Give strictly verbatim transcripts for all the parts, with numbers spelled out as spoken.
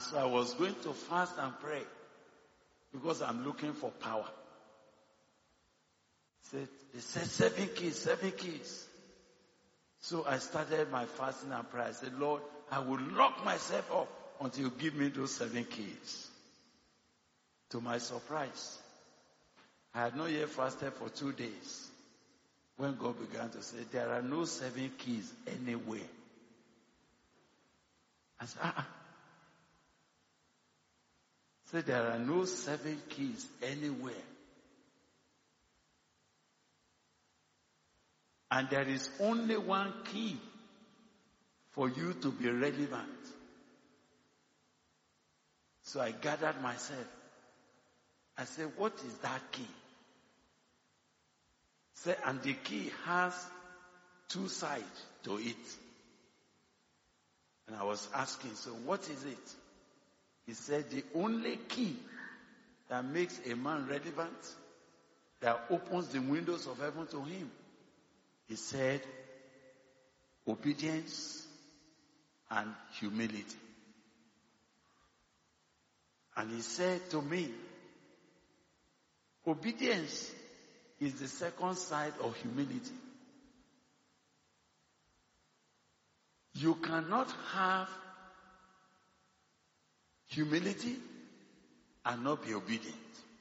so I was going to fast and pray because I'm looking for power. Said, they said seven keys, seven keys. So I started my fasting and prayer. I said, Lord, I will lock myself up until you give me those seven keys. To my surprise, I had not yet fasted for two days when God began to say, there are no seven keys anywhere. I said, ah, ah. Said, there are no seven keys anywhere. And there is only one key for you to be relevant. So I gathered myself. I said, what is that key? Say, and the key has two sides to it. And I was asking, so what is it? He said, the only key that makes a man relevant, that opens the windows of heaven to him, he said, obedience and humility. And he said to me, obedience is the second side of humility. You cannot have humility and not be obedient.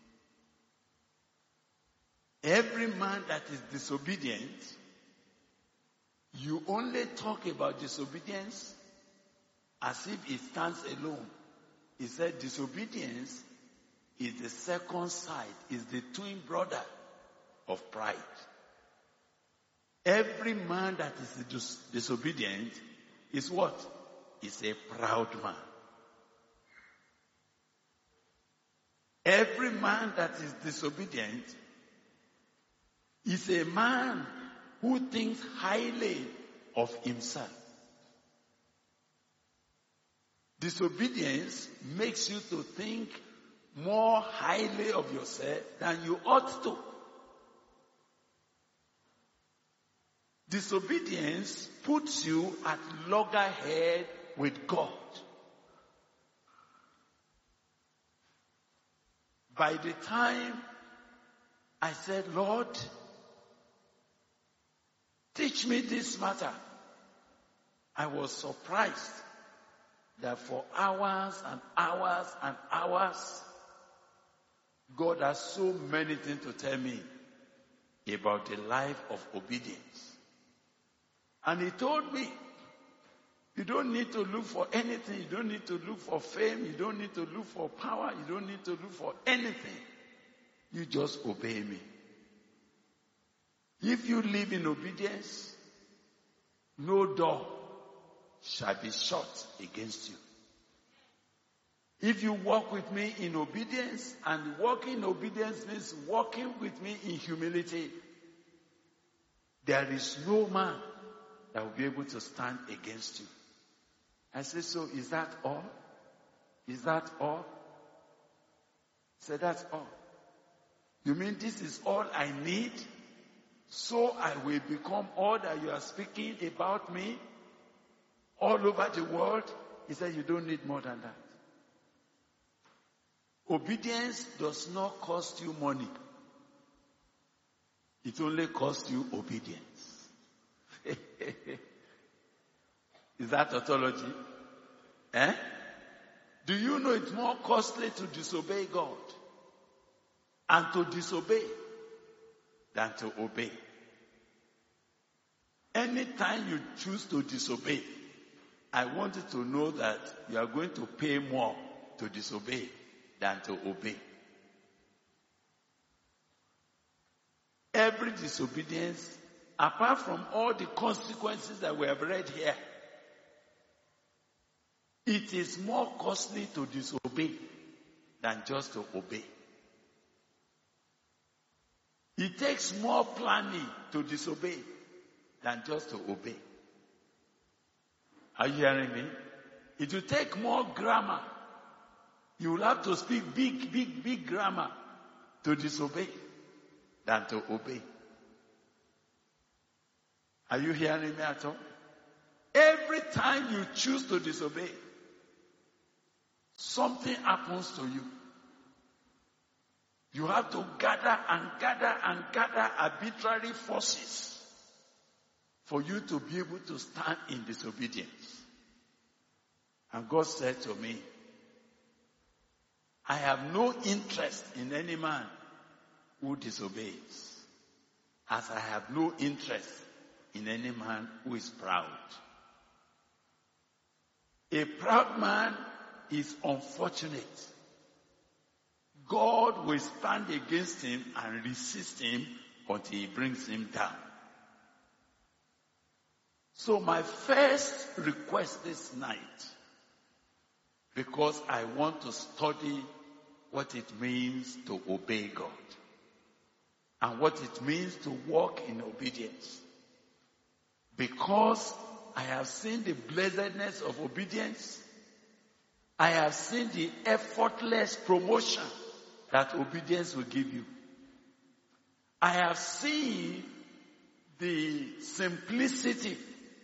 Every man that is disobedient, you only talk about disobedience as if it stands alone. He said disobedience is the second side, is the twin brother of pride. Every man that is dis- disobedient is what? Is a proud man. Every man that is disobedient is a man who thinks highly of himself. Disobedience makes you to think more highly of yourself than you ought to. Disobedience puts you at loggerhead with God. By the time I said, Lord, teach me this matter, I was surprised that for hours and hours and hours, God has so many things to tell me about the life of obedience. And he told me, you don't need to look for anything. You don't need to look for fame. You don't need to look for power. You don't need to look for anything. You just obey me. If you live in obedience, no door shall be shut against you. If you walk with me in obedience, and walking in obedience means walking with me in humility, there is no man that will be able to stand against you. I said, so is that all? Is that all? I said, that's all. You mean this is all I need? So I will become all that you are speaking about me all over the world? He said, you don't need more than that. Obedience does not cost you money. It only costs you obedience. Is that tautology? Eh? Do you know it's more costly to disobey God and to disobey than to obey? Anytime you choose to disobey, I want you to know that you are going to pay more to disobey than to obey. Every disobedience, apart from all the consequences that we have read here, it is more costly to disobey than just to obey. It takes more planning to disobey than just to obey. Are you hearing me? It will take more grammar. You will have to speak big, big, big grammar to disobey than to obey. Are you hearing me at all? Every time you choose to disobey, something happens to you. You have to gather and gather and gather arbitrary forces for you to be able to stand in disobedience. And God said to me, I have no interest in any man who disobeys, as I have no interest in any man who is proud. A proud man is unfortunate. God will stand against him and resist him until he brings him down. So my first request this night, because I want to study what it means to obey God and what it means to walk in obedience, because I have seen the blessedness of obedience. I have seen the effortless promotion that obedience will give you. I have seen the simplicity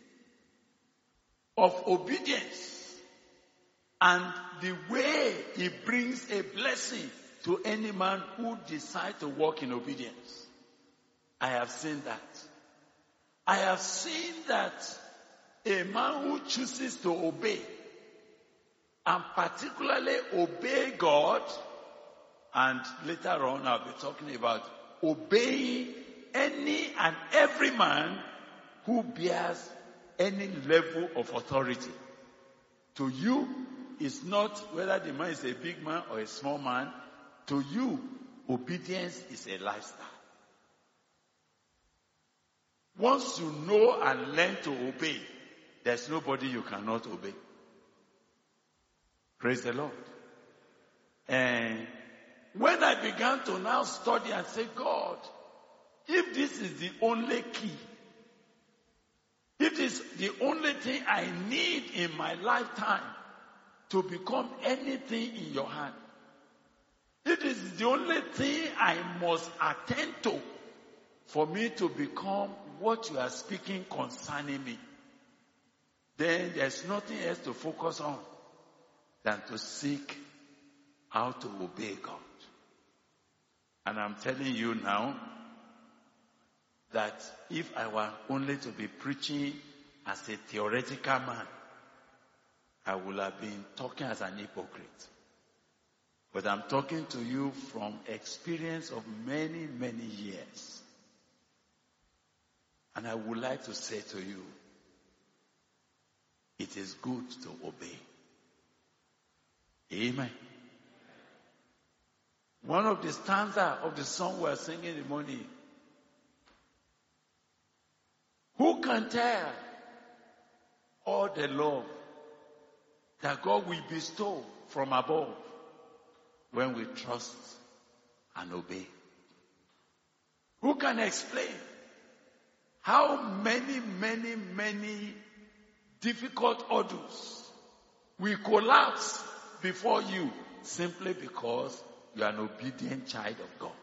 of obedience and the way it brings a blessing to any man who decides to walk in obedience. I have seen that. I have seen that a man who chooses to obey, and particularly obey God, and later on I'll be talking about obeying any and every man who bears any level of authority. To you, it's not whether the man is a big man or a small man. To you, obedience is a lifestyle. Once you know and learn to obey, there's nobody you cannot obey. Praise the Lord. And when I began to now study and say, God, if this is the only key, if this is the only thing I need in my lifetime to become anything in your hand, if this is the only thing I must attend to for me to become what you are speaking concerning me, then there's nothing else to focus on than to seek how to obey God. And I'm telling you now that if I were only to be preaching as a theoretical man, I would have been talking as an hypocrite. But I'm talking to you from experience of many, many years. And I would like to say to you, it is good to obey. Amen. One of the stanza of the song we are singing in the morning. Who can tell all the love that God will bestow from above when we trust and obey? Who can explain how many, many, many difficult hurdles will collapse before you simply because you are an obedient child of God?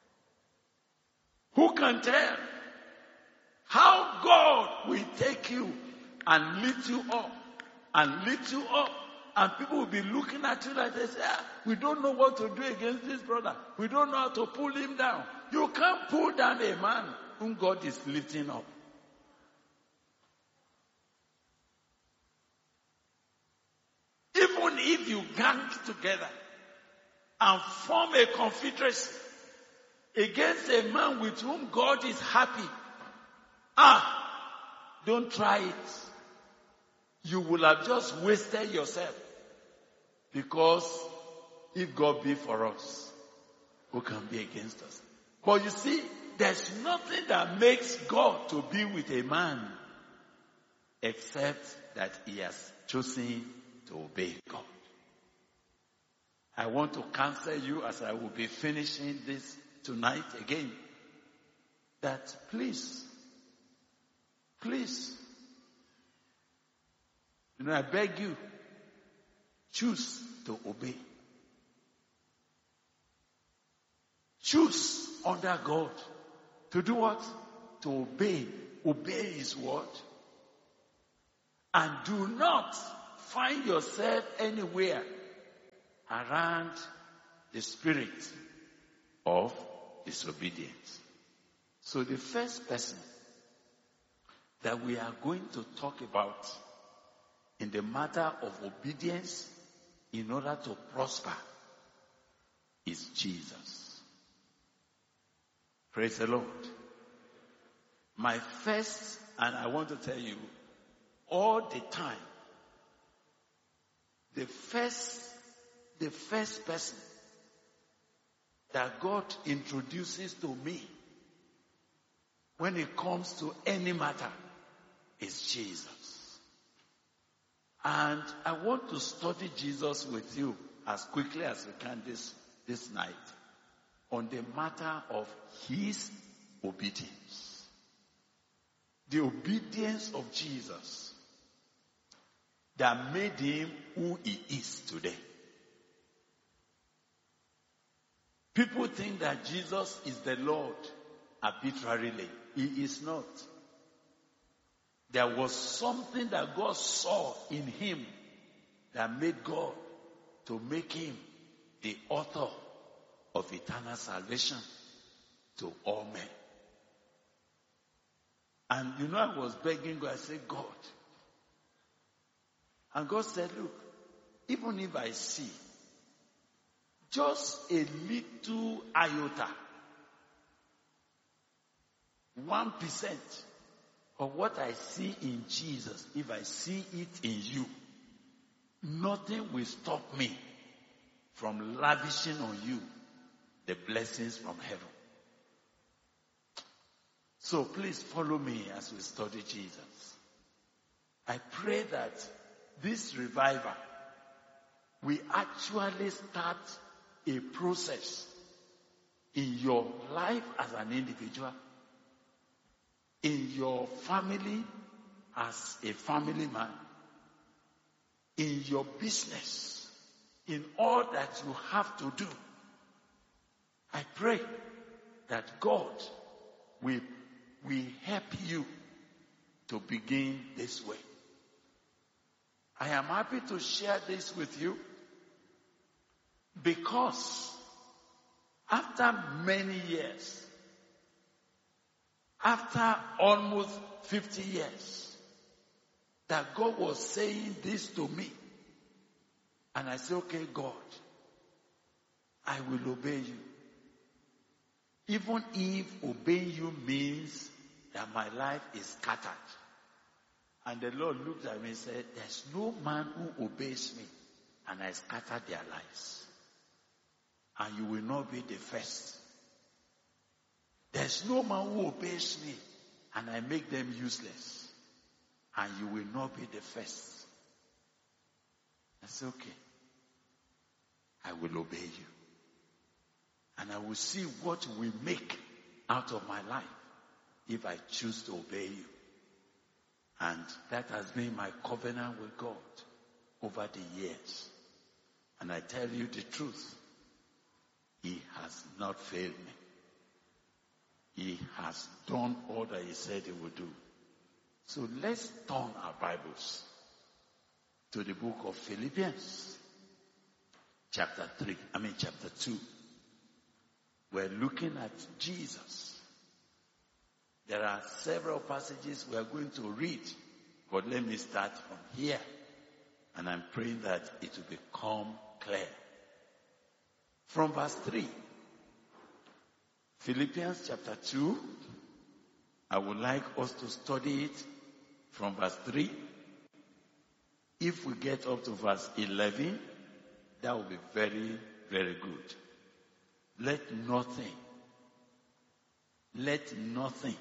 Who can tell how God will take you and lift you up and lift you up, and people will be looking at you like they say, ah, we don't know what to do against this brother. We don't know how to pull him down. You can't pull down a man whom God is lifting up. Even if you gang together and form a confederacy against a man with whom God is happy, ah, don't try it. You will have just wasted yourself. Because if God be for us, who can be against us? But you see, there's nothing that makes God to be with a man except that he has chosen to obey God. I want to counsel you as I will be finishing this tonight again, that please, please, you know, I beg you, choose to obey. Choose under God to do what? To obey. Obey His word. And do not find yourself anywhere around the spirit of disobedience. So the first person that we are going to talk about in the matter of obedience in order to prosper is Jesus. Praise the Lord. My first, and I want to tell you, all the time, the first, the first person that God introduces to me when it comes to any matter is Jesus. And I want to study Jesus with you as quickly as we can this, this night on the matter of his obedience. The obedience of Jesus that made him who he is today. People think that Jesus is the Lord arbitrarily. He is not. There was something that God saw in him that made God to make him the author of eternal salvation to all men. And you know, I was begging God, I said, God. And God said, look, even if I see just a little iota, one percent of what I see in Jesus, if I see it in you, nothing will stop me from lavishing on you the blessings from heaven. So please follow me as we study Jesus. I pray that this revival will actually start a process in your life as an individual, in your family as a family man, in your business, in all that you have to do. I pray that God will, will help you to begin this way. I am happy to share this with you because after many years, after almost fifty years, that God was saying this to me. And I said, okay, God, I will obey you. Even if obeying you means that my life is scattered. And the Lord looked at me and said, there's no man who obeys me and I scatter their lives. And you will not be the first. There's no man who obeys me and I make them useless. And you will not be the first. I said, okay, I will obey you. And I will see what will make out of my life if I choose to obey you. And that has been my covenant with God over the years. And I tell you the truth, he has not failed me. He has done all that he said he would do. So let's turn our Bibles to the book of Philippians, chapter three, I mean chapter two. We're looking at Jesus. There are several passages we are going to read, but let me start from here. And I'm praying that it will become clear. From verse three, Philippians chapter two, I would like us to study it from verse three. If we get up to verse eleven, that will be very, very good. Let nothing, let nothing.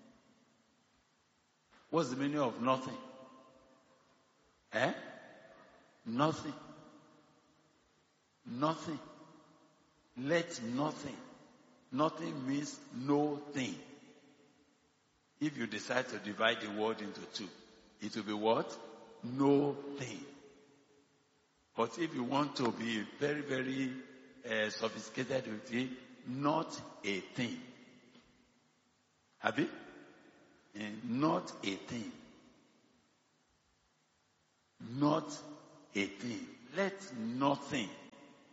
What's the meaning of nothing? Eh? Nothing. Nothing. Let nothing. Nothing means no thing. If you decide to divide the word into two, it will be what? No thing. But if you want to be very, very uh, sophisticated with it, not a thing. Abi? And not a thing. Not a thing. Let nothing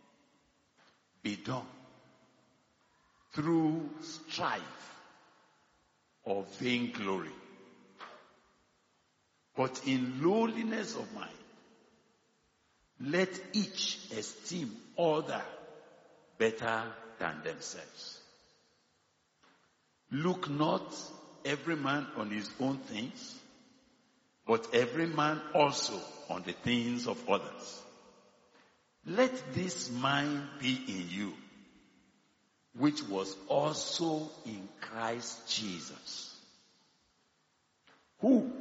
be done through strife or vainglory, but in lowliness of mind, let each esteem other better than themselves. Look not every man on his own things, but every man also on the things of others. Let this mind be in you, which was also in Christ Jesus, who,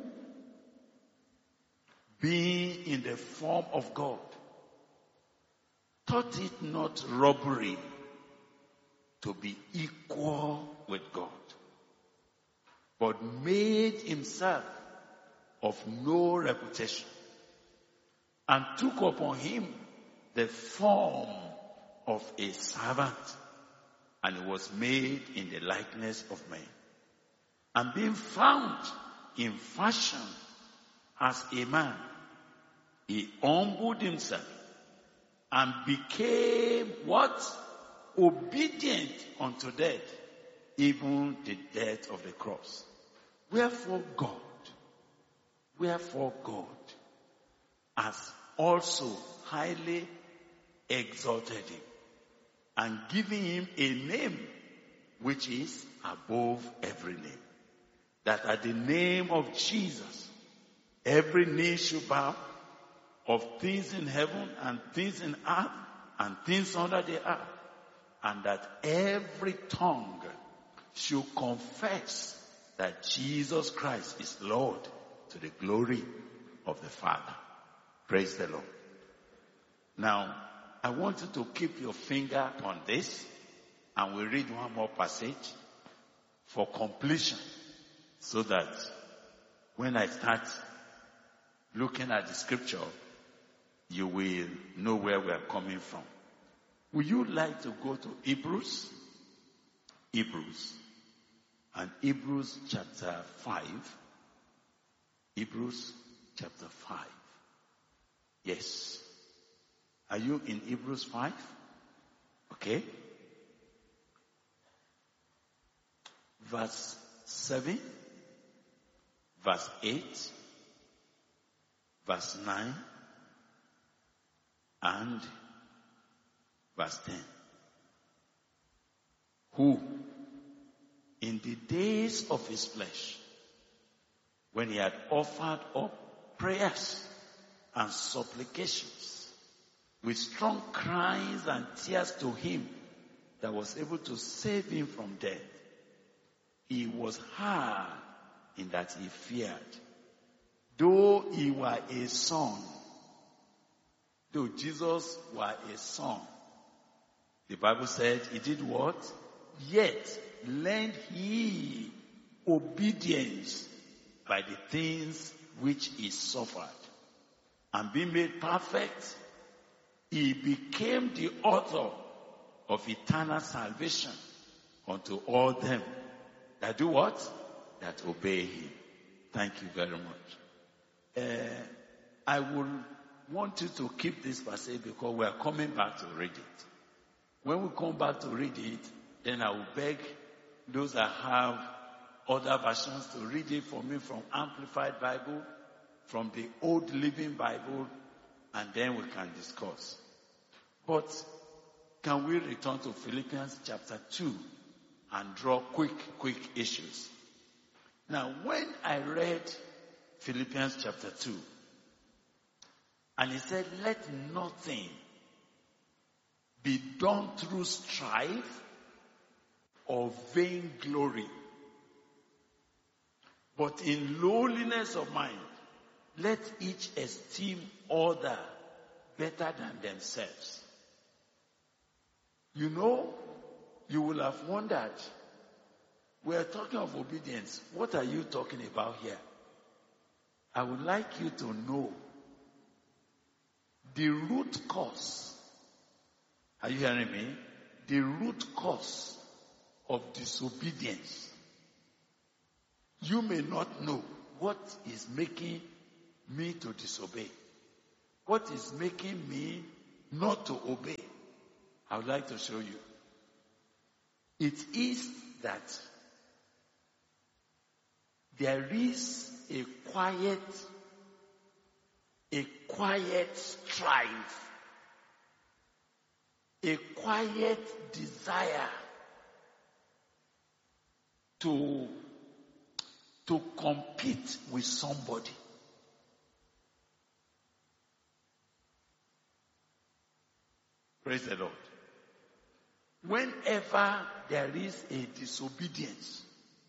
being in the form of God, thought it not robbery to be equal with God, but made himself of no reputation, and took upon him the form of a servant, and he was made in the likeness of men. And being found in fashion as a man, he humbled himself and became what? Obedient unto death, even the death of the cross. Wherefore God, wherefore God has also highly exalted him and given him a name which is above every name, that at the name of Jesus every knee should bow, of things in heaven and things in earth and things under the earth, and that every tongue should confess that Jesus Christ is Lord, to the glory of the Father. Praise the Lord. Now, I want you to keep your finger on this, and we'll read one more passage for completion, so that when I start looking at the scripture, you will know where we are coming from. Would you like to go to Hebrews? Hebrews. And Hebrews chapter five. Hebrews chapter five. Yes. Are you in Hebrews five? Okay. Verse seven. Verse eight. Verse nine. And verse ten. Who, in the days of his flesh, when he had offered up prayers and supplications with strong cries and tears to him that was able to save him from death, he was hard in that he feared, though he were a son. Though Jesus were a son, the Bible said he did what? Yet learned he obedience by the things which he suffered. And being made perfect, he became the author of eternal salvation unto all them that do what? That obey him. Thank you very much. Uh, I will want you to keep this passage because we are coming back to read it. When we come back to read it, then I will beg those that have other versions to read it for me from Amplified Bible, from the Old Living Bible, and then we can discuss. But can we return to Philippians chapter two and draw quick, quick issues? Now, when I read Philippians chapter two, and he said, let nothing be done through strife or vainglory, but in lowliness of mind, let each esteem other better than themselves. You know, you will have wondered, we are talking of obedience. What are you talking about here? I would like you to know the root cause. Are you hearing me? The root cause of disobedience. You may not know what is making me to disobey. What is making me not to obey. I would like to show you. It is that there is a quiet, a quiet strife, a quiet desire to, to compete with somebody. Praise the Lord. Whenever there is a disobedience,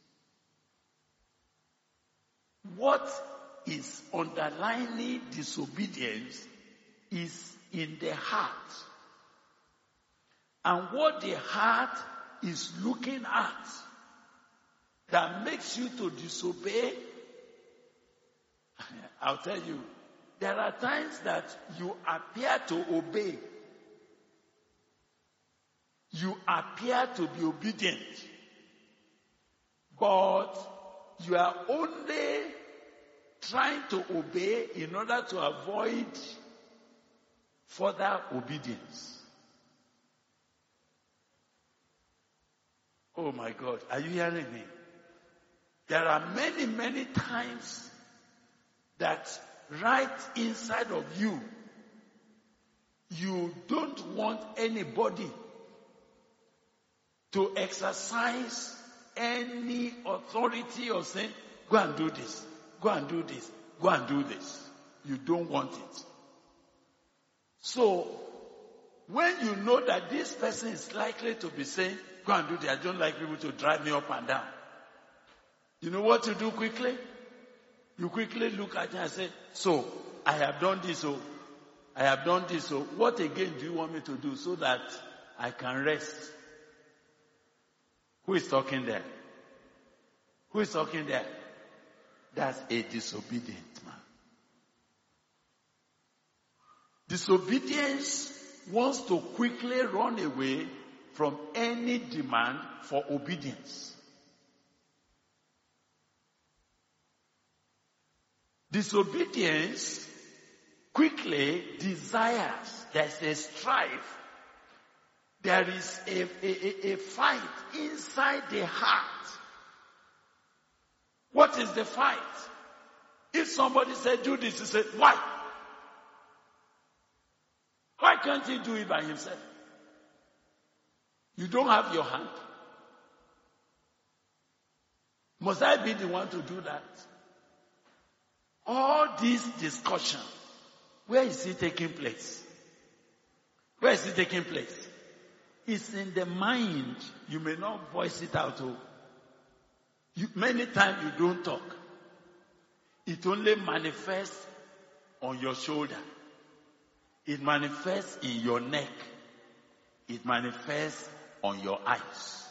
what is underlying disobedience is in the heart. And what the heart is looking at that makes you to disobey, I'll tell you, there are times that you appear to obey. You appear to be obedient. But you are only trying to obey in order to avoid further obedience. Oh my God, are you hearing me? There are many, many times that right inside of you, you don't want anybody to exercise any authority or say, go and do this, go and do this, go and do this. You don't want it. So, when you know that this person is likely to be saying, go and do this, I don't like people to drive me up and down. You know what to do quickly? You quickly look at him and say, so, I have done this, so, I have done this, so, what again do you want me to do so that I can rest? Who is talking there? Who is talking there? That's a disobedient man. Disobedience wants to quickly run away from any demand for obedience. Disobedience quickly desires, there's a strife, there is a, a, a fight inside the heart. What is the fight? If somebody said, do this, he said, why? Why can't he do it by himself? You don't have your hand. Must I be the one to do that? All this discussion, where is it taking place? Where is it taking place? It's in the mind. You may not voice it out. Oh. You, many times you don't talk. It only manifests on your shoulder. It manifests in your neck. It manifests on your eyes.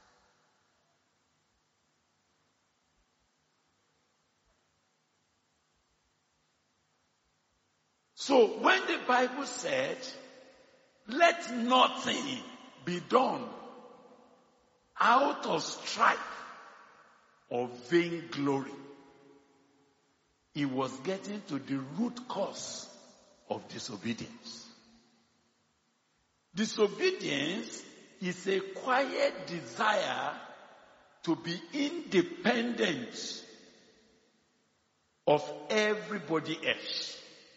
So when the Bible said, let nothing be done out of strife or vainglory, it was getting to the root cause of disobedience. Disobedience is a quiet desire to be independent of everybody else.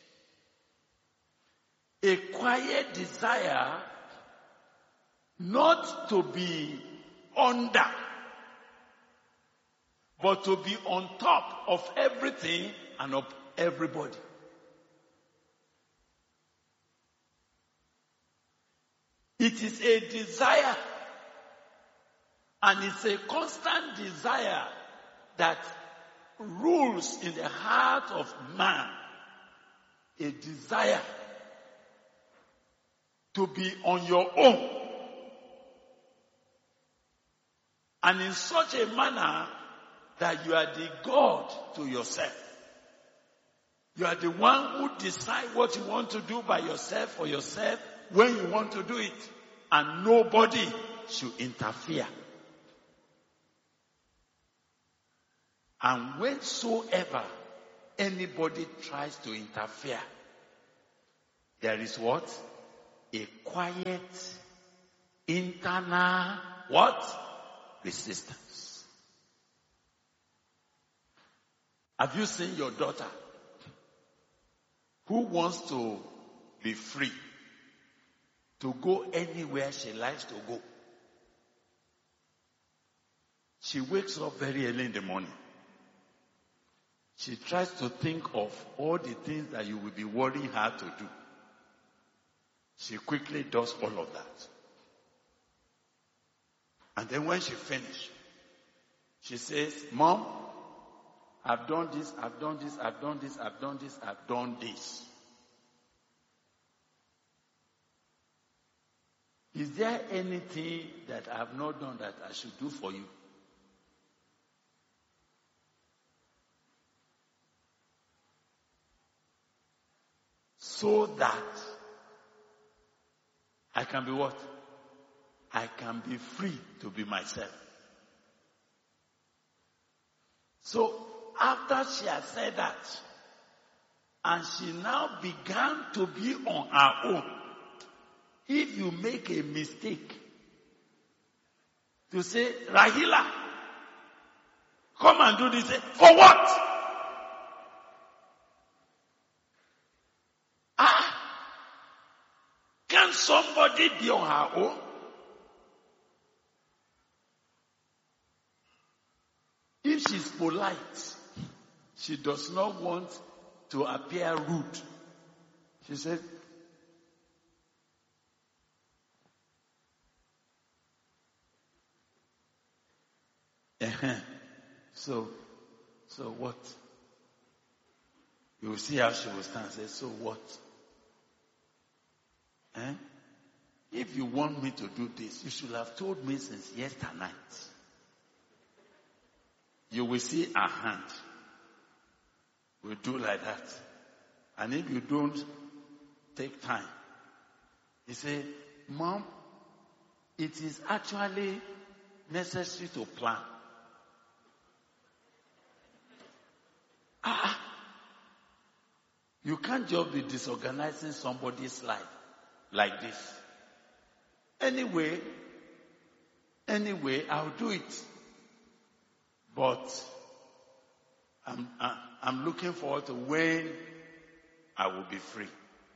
A quiet desire not to be under, but to be on top of everything and of everybody. It is a desire, and it's a constant desire that rules in the heart of man. A desire to be on your own. And in such a manner that you are the God to yourself. You are the one who decides what you want to do by yourself for yourself when you want to do it. And nobody should interfere. And whensoever anybody tries to interfere, there is what? A quiet internal what? Resistance. Have you seen your daughter who wants to be free to go anywhere she likes to go? She wakes up very early in the morning. She tries to think of all the things that you will be worrying her to do. She quickly does all of that. And then when she finishes, she says, Mom, I've done this, I've done this, I've done this, I've done this, I've done this. Is there anything that I have not done that I should do for you? So that I can be what? I can be free to be myself. So after she had said that, and she now began to be on her own, if you make a mistake to say, Rahila, come and do this, for what? Ah, can somebody be on her own? If she's polite, she does not want to appear rude. She said, so, so what? You will see how she will stand and say, so what? Eh? If you want me to do this, you should have told me since yesterday night. You will see a hand will do like that. And if you don't take time, you say, Mom, it is actually necessary to plan. Ah, you can't just be disorganizing somebody's life like this. Anyway, anyway, I'll do it. But I'm, I'm looking forward to when I will be free.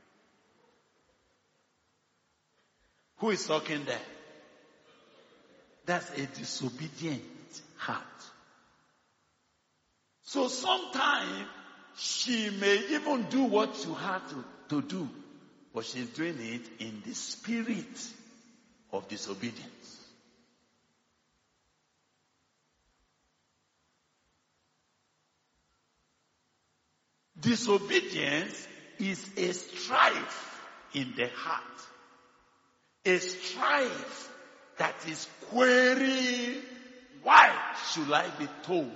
Who is talking there? That's a disobedient heart. So sometimes she may even do what you had to, to do, but she's doing it in the spirit of disobedience. Disobedience is a strife in the heart. A strife that is querying, why should I be told?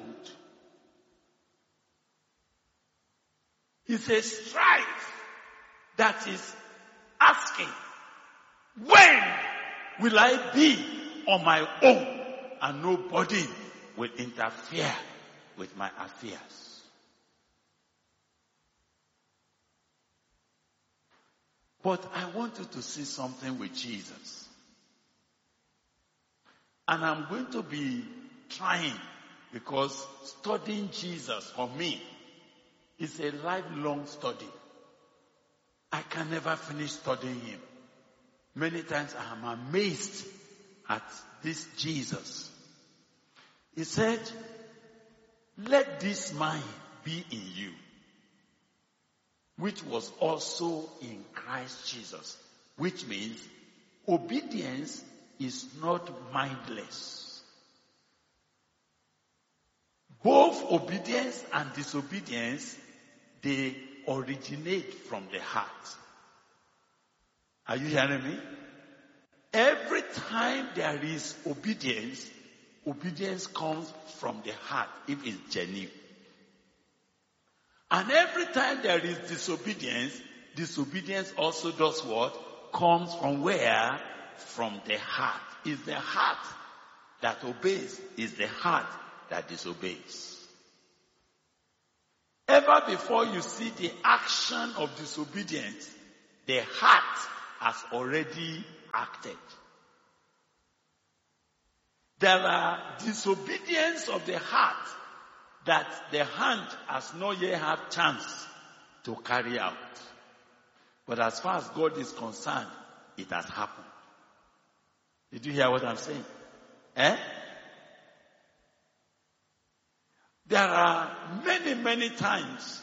It's a strife that is asking, when will I be on my own and nobody will interfere with my affairs? But I want you to see something with Jesus. And I'm going to be trying, because studying Jesus for me is a lifelong study. I can never finish studying him. Many times I am amazed at this Jesus. He said, let this mind be in you, which was also in Christ Jesus. Which means obedience is not mindless. Both obedience and disobedience, they originate from the heart. Are you hearing me? Every time there is obedience, obedience comes from the heart if it's genuine. And every time there is disobedience, disobedience also does what? Comes from where? From the heart. It's the heart that obeys. It's the heart that disobeys. Ever before you see the action of disobedience, the heart has already acted. There are disobedience of the heart that the hand has not yet had chance to carry out. But as far as God is concerned, it has happened. Did you hear what I'm saying? Eh? There are many, many times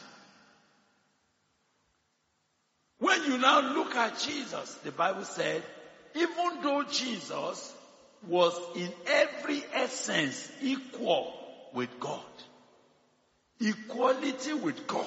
when you now look at Jesus, the Bible said, even though Jesus was in every essence equal with God, equality with God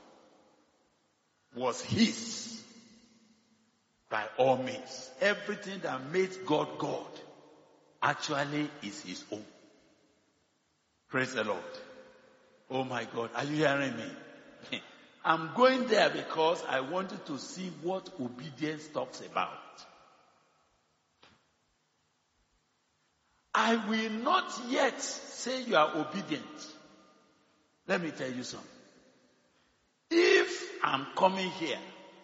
was his by all means. Everything that made God God actually is his own. Praise the Lord. Oh my God, are you hearing me? I'm going there because I wanted to see what obedience talks about. I will not yet say you are obedient. Let me tell you something. If I'm coming here,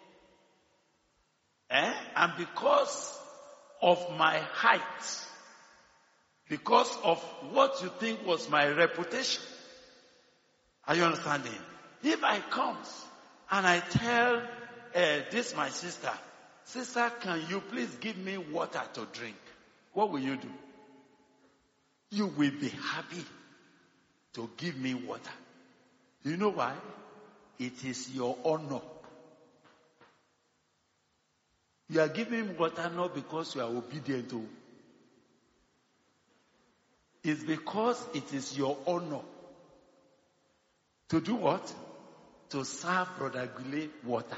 eh, and because of my height, because of what you think was my reputation, are you understanding? If I come and I tell uh, this my sister, sister, can you please give me water to drink? What will you do? You will be happy to give me water. You know why? It is your honor. You are giving water not because you are obedient to. It's because it is your honor. To do what? To serve Brother Gule water.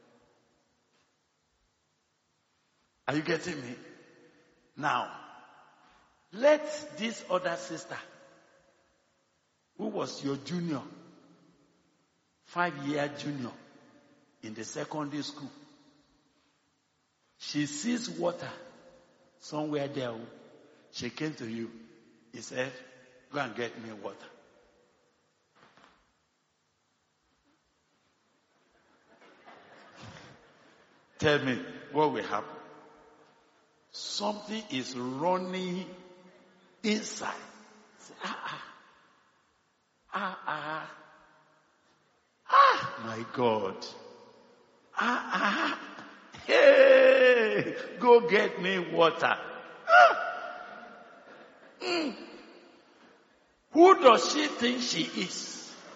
Are you getting me? Now, let this other sister, who was your junior, five-year junior in the secondary school, she sees water somewhere there. She came to you. He said, go and get me water. Tell me, what will happen? Something is running inside. Say, ah, ah, ah, ah, ah, my God. Ah, ah, hey, go get me water. Ah. Mm. Who does she think she is?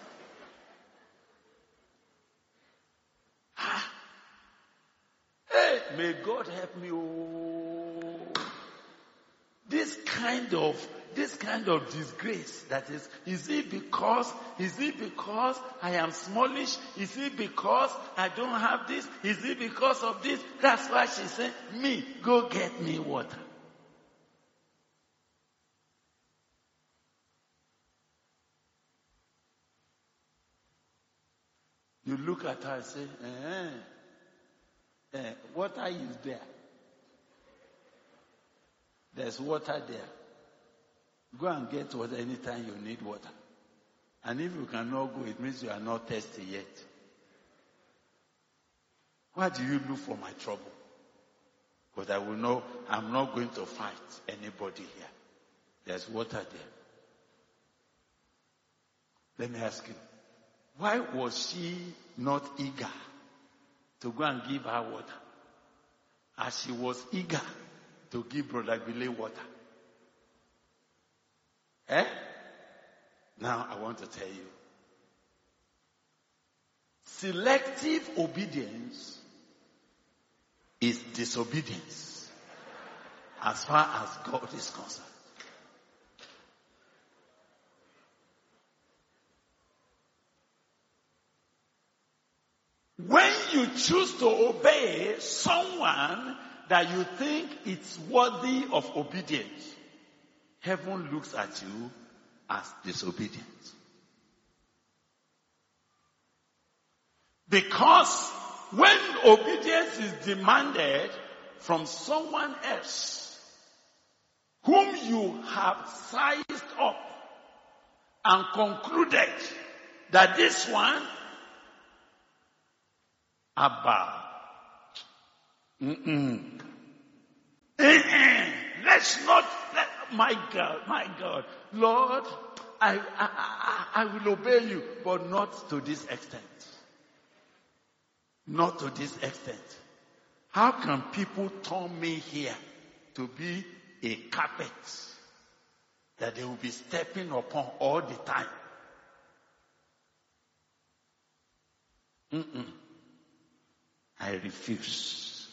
May God help me. Oh, this kind of, this kind of disgrace that is, is it because, is it because I am smallish? Is it because I don't have this? Is it because of this? That's why she said, me, go get me water. You look at her and say, eh. Uh, water is there. There's water there. Go and get water anytime you need water. And if you cannot go, it means you are not thirsty yet. Why do you look for my trouble? But I will know I'm not going to fight anybody here. There's water there. Let me ask you, why was she not eager to go and give her water, as she was eager to give Brother Gule water? Eh? Now I want to tell you, selective obedience is disobedience as far as God is concerned. When you choose to obey someone that you think it's worthy of obedience, heaven looks at you as disobedient. Because when obedience is demanded from someone else whom you have sized up and concluded that this one, Abba, mm-mm. Mm-mm. let's not, let, my God, my God, Lord, I, I, I, I will obey you, but not to this extent. Not to this extent. How can people turn me here to be a carpet that they will be stepping upon all the time? Mm-mm. I refuse.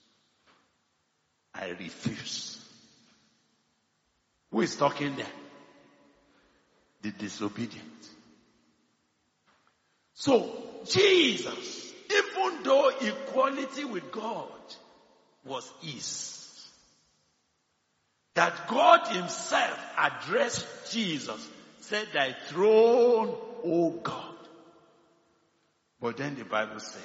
I refuse. Who is talking there? The disobedient. So, Jesus, even though equality with God was his, that God himself addressed Jesus, said, thy throne, O God. But then the Bible said,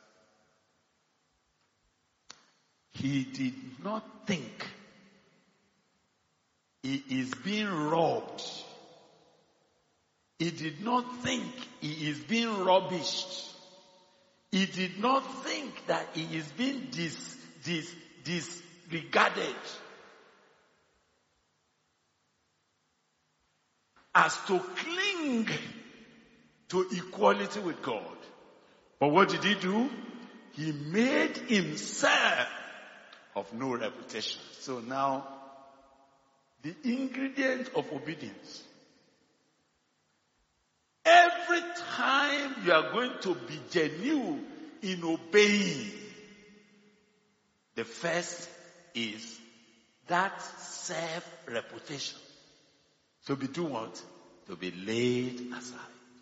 he did not think he is being robbed. He did not think he is being rubbished. He did not think that he is being dis, dis, disregarded as to cling to equality with God. But what did he do? He made himself of no reputation. So now, the ingredient of obedience. Every time you are going to be genuine in obeying, the first is that self-reputation. To be doing what? To be laid aside.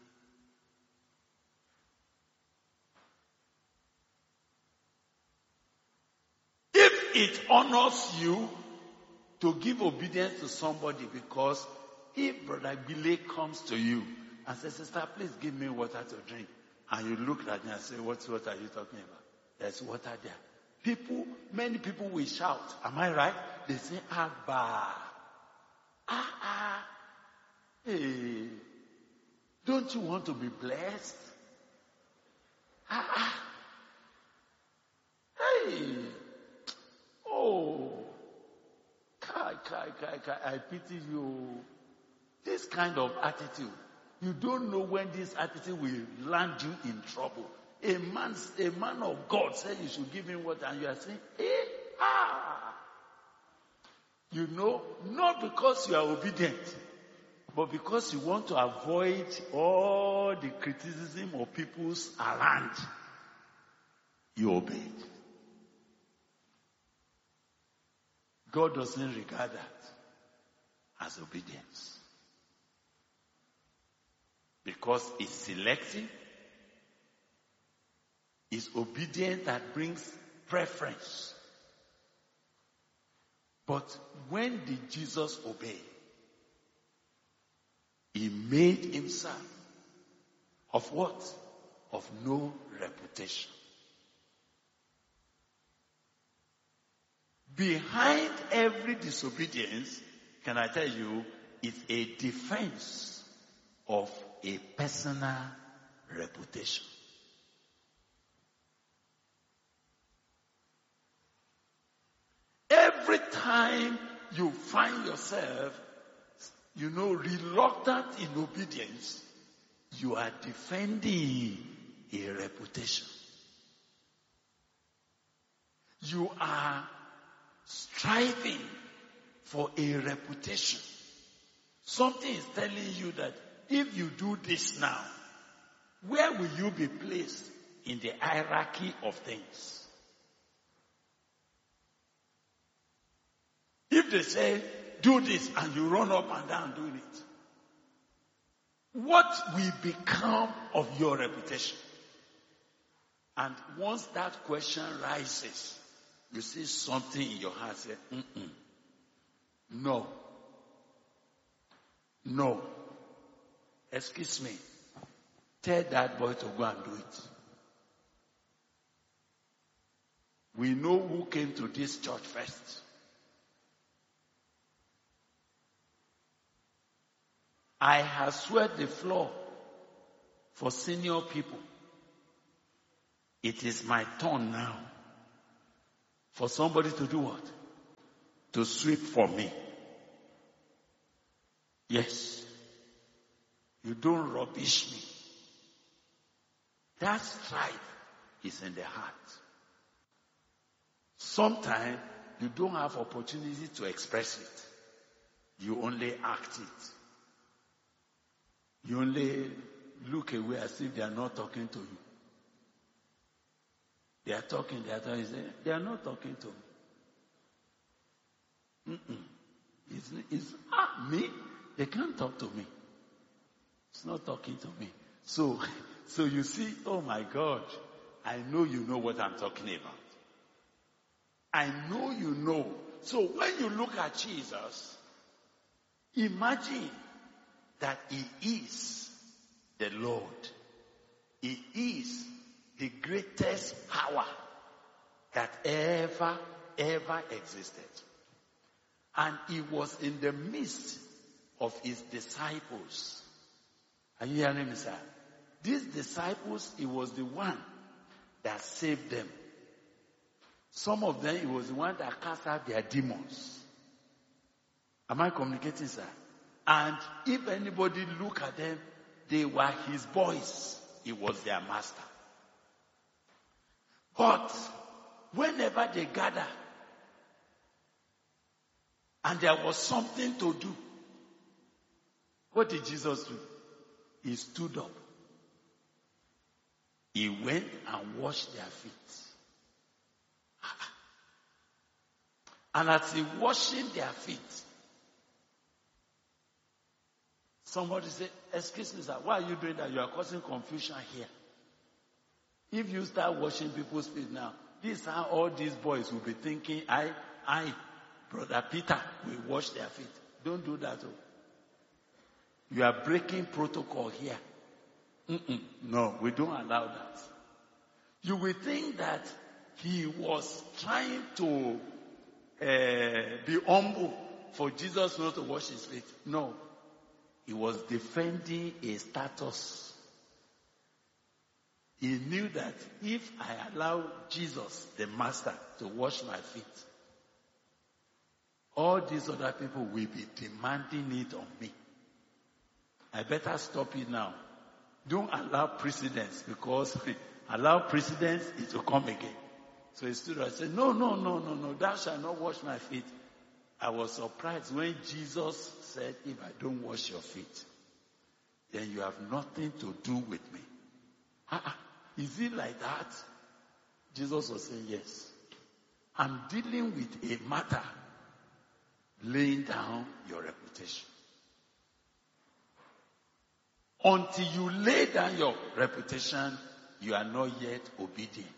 If it honors you to give obedience to somebody, because if Brother Billy comes to you and says, sister, please give me water to drink, and you look at me and say, what, what are you talking about? There's water there. People, many people will shout. Am I right? They say, Abba. Ah, ah. Hey. Don't you want to be blessed? Ah, ah. Hey. Oh. Kai, kai, kai, kai. I pity you. This kind of attitude. You don't know when this attitude will land you in trouble. A man, a man of God said you should give him water, and you are saying, eh, ah. You know, not because you are obedient, but because you want to avoid all the criticism of people's around. You obeyed. God doesn't regard that as obedience. Because it's selective. It's obedience that brings preference. But when did Jesus obey? He made himself of what? Of no reputation. Behind every disobedience, can I tell you, is a defense of a personal reputation. Every time you find yourself, you know, reluctant in obedience, you are defending a reputation. You are striving for a reputation. Something is telling you that if you do this now, where will you be placed in the hierarchy of things? If they say, do this, and you run up and down doing it, what will become of your reputation? And once that question rises, you see something in your heart say, mm-mm. No. No. Excuse me. Tell that boy to go and do it. We know who came to this church first. I have swept the floor for senior people. It is my turn now for somebody to do what? To sweep for me. Yes. You don't rubbish me. That strife is in the heart. Sometimes you don't have opportunity to express it. You only act it. You only look away as if they are not talking to you. They are talking, they are talking, they are not talking to me. Mm-mm. It's, it's ah, me? They can't talk to me. It's not talking to me. So, so you see, oh my God, I know you know what I'm talking about. I know you know. So when you look at Jesus, imagine that he is the Lord. He is the greatest power that ever, ever existed. And he was in the midst of his disciples. Are you hearing me, sir? These disciples, he was the one that saved them. Some of them, he was the one that cast out their demons. Am I communicating, sir? And if anybody look at them, they were his boys. He was their master. But whenever they gather, and there was something to do, what did Jesus do? He stood up. He went and washed their feet. And as he washing their feet, somebody said, excuse me, sir, why are you doing that? You are causing confusion here. If you start washing people's feet now, this is how all these boys will be thinking, I, I, Brother Peter, will wash their feet. Don't do that. Oh. You are breaking protocol here. Mm-mm. No, we don't allow that. You will think that he was trying to uh, be humble for Jesus not to wash his feet. No. He was defending a status. He knew that if I allow Jesus, the master, to wash my feet, all these other people will be demanding it on me. I better stop it now. Don't allow precedence, because allow precedence, it will come again. So he stood up and said, no, no, no, no, no, thou shalt not wash my feet. I was surprised when Jesus said, if I don't wash your feet, then you have nothing to do with me. Uh-uh. Is it like that? Jesus was saying, yes. I'm dealing with a matter, laying down your reputation. Until you lay down your reputation, you are not yet obedient.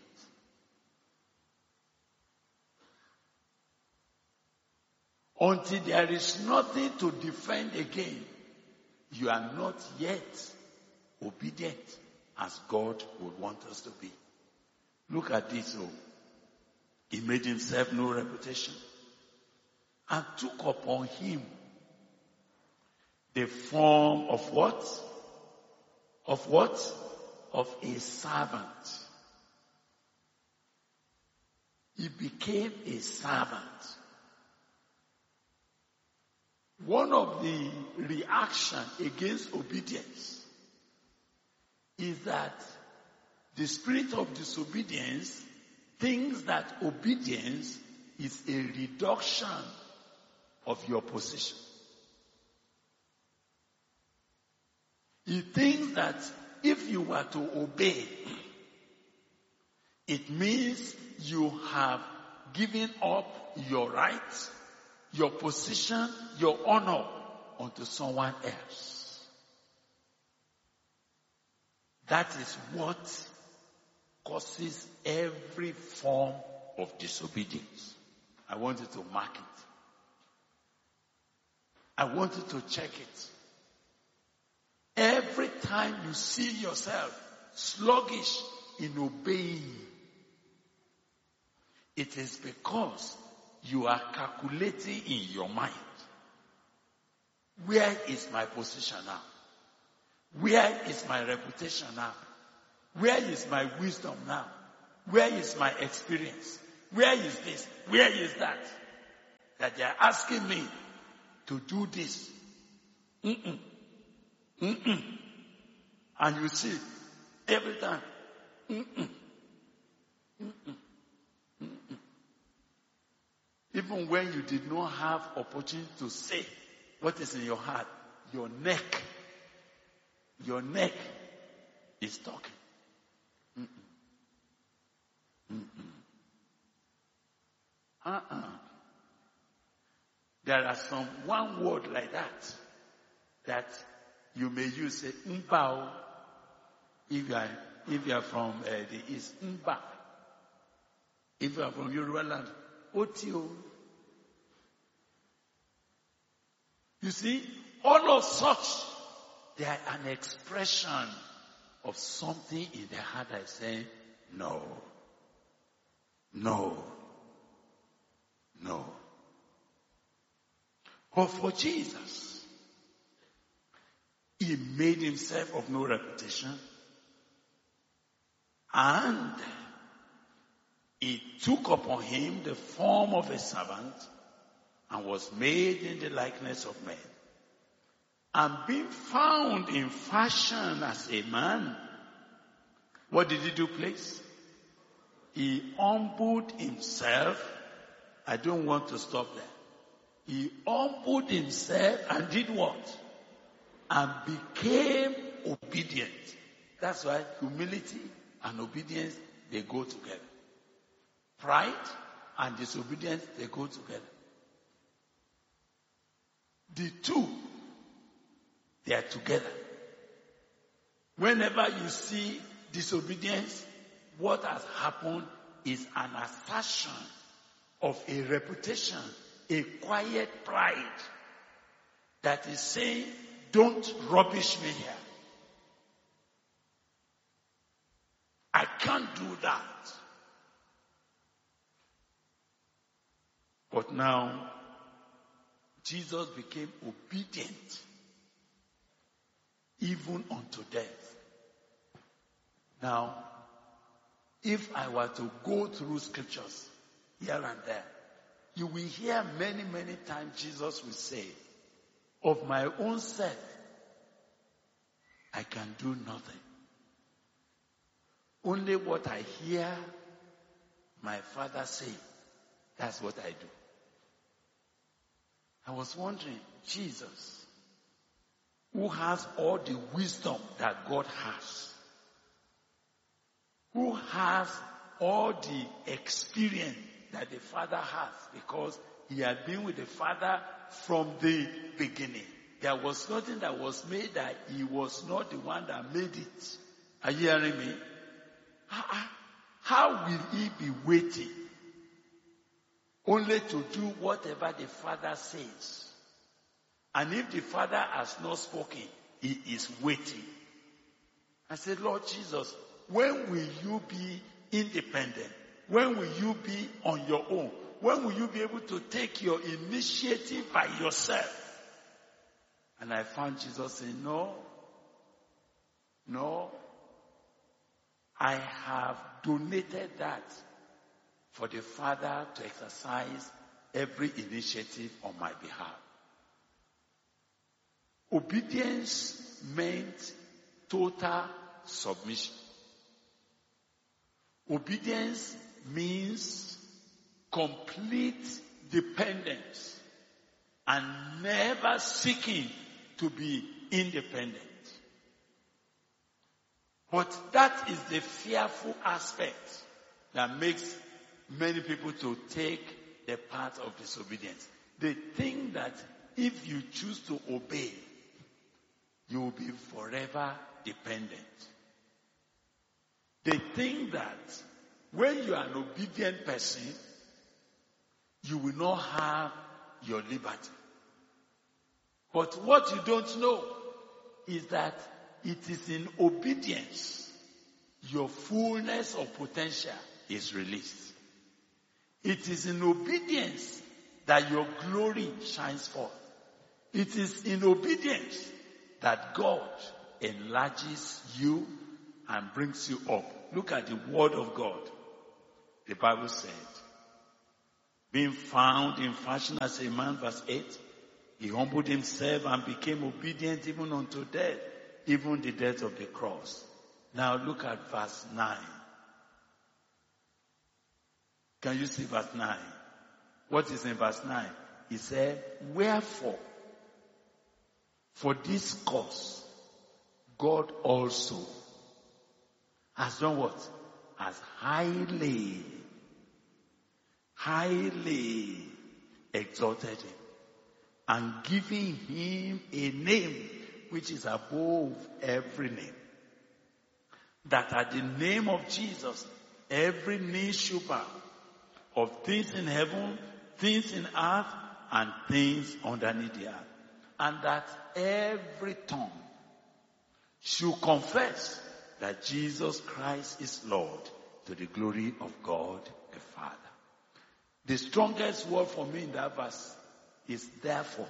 Until there is nothing to defend again, you are not yet obedient as God would want us to be. Look at this. Oh. He made himself no reputation and took upon him the form of what? Of what? Of a servant. He became a servant. One of the reactions against obedience is that the spirit of disobedience thinks that obedience is a reduction of your position. He thinks that if you were to obey, it means you have given up your rights, your position, your honor unto someone else. That is what causes every form of disobedience. I want you to mark it. I want you to check it. Every time you see yourself sluggish in obeying, it is because you are calculating in your mind. Where is my position now? Where is my reputation now? Where is my wisdom now? Where is my experience? Where is this? Where is that? That they are asking me to do this. Mm-mm. Mm-mm. And you see, every time, mm-mm. Mm-mm. Mm-mm. Even when you did not have opportunity to say what is in your heart, your neck, your neck is talking. Mm-mm. Mm-mm. Uh-uh. There are some one word like that that you may use, say, mbao, if you are, if you are from uh, the East, mba. If you are from Yoruba land, otio. You see, all of such, they are an expression of something in the heart that is saying, no, no, no. But for Jesus, he made himself of no reputation, and he took upon him the form of a servant and was made in the likeness of men. And being found in fashion as a man, what did he do, please? He humbled himself. I don't want to stop there. He humbled himself and did what? And became obedient. That's why humility and obedience, they go together. Pride and disobedience, they go together. The two, they are together. Whenever you see disobedience, what has happened is an assertion of a reputation, a quiet pride that is saying, don't rubbish me here. I can't do that. But now, Jesus became obedient even unto death. Now, if I were to go through scriptures here and there, you will hear many, many times Jesus will say, of my own self, I can do nothing. Only what I hear my Father say, that's what I do. I was wondering, Jesus, who has all the wisdom that God has, who has all the experience that the Father has, because he had been with the Father from the beginning. There was nothing that was made that he was not the one that made it. Are you hearing me? How, how will he be waiting only to do whatever the Father says? And if the Father has not spoken, he is waiting. I said, Lord Jesus, when will you be independent? When will you be on your own? When will you be able to take your initiative by yourself? And I found Jesus saying, no, no, I have donated that for the Father to exercise every initiative on my behalf. Obedience meant total submission. Obedience means complete dependence and never seeking to be independent. But that is the fearful aspect that makes many people to take the path of disobedience. They think that if you choose to obey, you will be forever dependent. They think that when you are an obedient person, you will not have your liberty. But what you don't know is that it is in obedience your fullness of potential is released. It is in obedience that your glory shines forth. It is in obedience that God enlarges you and brings you up. Look at the word of God. The Bible said, being found in fashion as a man, verse eight, He humbled himself and became obedient even unto death, even the death of the cross. Now look at verse nine. Can you see verse nine? What is in verse nine? He said, wherefore, for this cause, God also has done what? Has highly, highly exalted him and giving him a name which is above every name. That at the name of Jesus, every knee should bow, of things in heaven, things in earth, and things underneath the earth. And that every tongue should confess that Jesus Christ is Lord, to the glory of God the Father. The strongest word for me in that verse is therefore.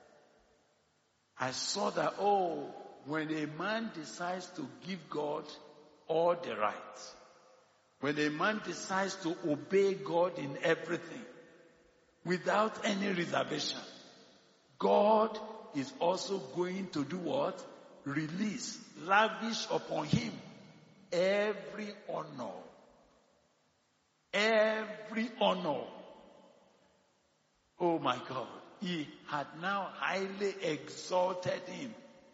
I saw that, oh, when a man decides to give God all the rights, when a man decides to obey God in everything, without any reservation, God is also going to do what? Release, lavish upon him every honor. Every honor. Oh my God. He had now highly exalted him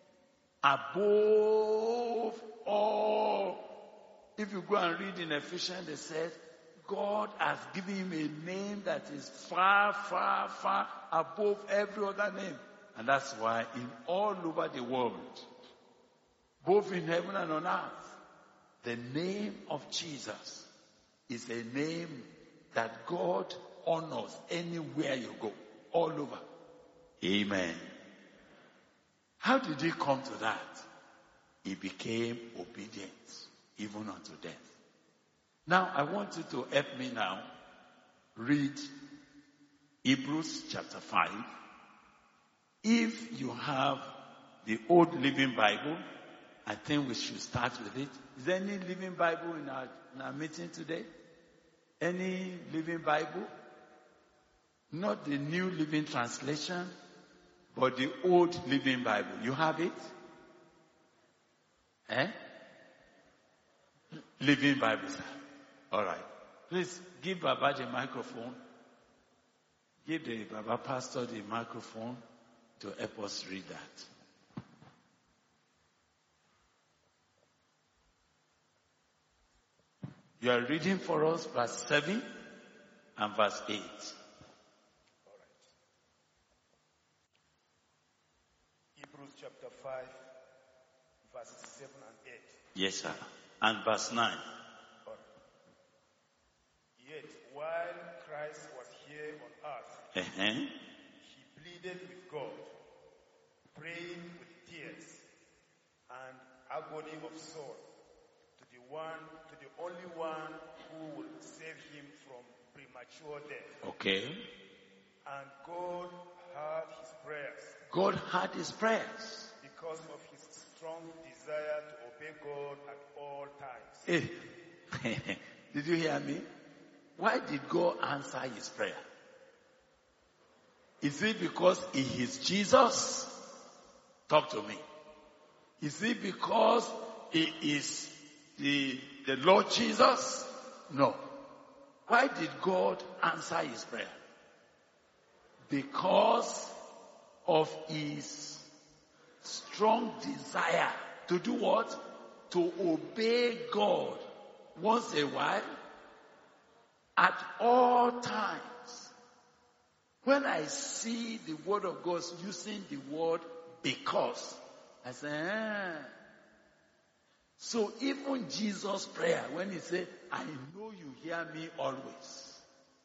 above all. If you go and read in Ephesians, they said, God has given him a name that is far, far, far above every other name. And that's why in all over the world, both in heaven and on earth, the name of Jesus is a name that God honors anywhere you go, all over. Amen. How did he come to that? He became obedient, even unto death. Now, I want you to help me now read Hebrews chapter five. If you have the Old Living Bible, I think we should start with it. Is there any Living Bible in our, in our meeting today? Any Living Bible? Not the New Living Translation, but the Old Living Bible. You have it? Eh? Living Bible, sir. All right. Please give Baba the microphone. Give the Baba pastor the microphone to help us read that. You are reading for us verse seven and verse eight. All right. Hebrews chapter five, verses seven and eight. Yes, sir. And verse nine. All right. Yet, while Christ was here on earth, Uh-huh. he pleaded with God, praying with tears and agony of soul to the one, to the only one who will save him from premature death. Okay. And God heard his prayers God heard his prayers. because of his strong desire to obey God at all times. Hey. Did you hear me? Why did God answer his prayer? Is it because he is Jesus? Talk to me. Is it because he is the, the Lord Jesus? No. Why did God answer his prayer? Because of his strong desire to do what? To obey God once a while, at all times. When I see the word of God using the word because, I say, ah. So even Jesus' prayer, when he said, I know you hear me always,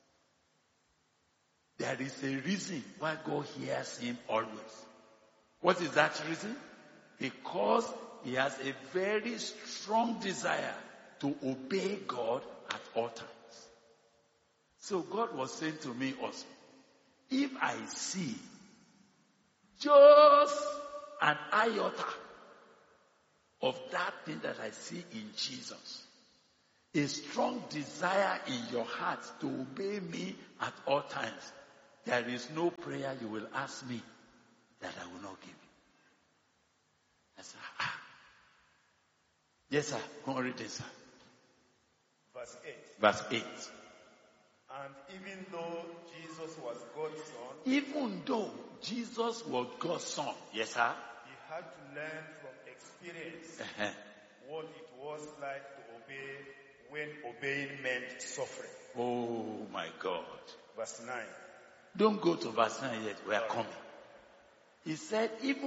there is a reason why God hears him always. What is that reason? Because he has a very strong desire to obey God at all times. So God was saying to me also, if I see just an iota of that thing that I see in Jesus, a strong desire in your heart to obey me at all times, there is no prayer you will ask me that I will not give you. I said, ah. Yes, sir. Go on, read it, sir. Verse eight. Verse eight. And even though Jesus was God's son, Even though Jesus was God's son, yes, sir. he had to learn from experience Uh-huh. what it was like to obey when obeying meant suffering. Oh my God. Verse nine. Don't go to verse nine yet. We are coming. He said, even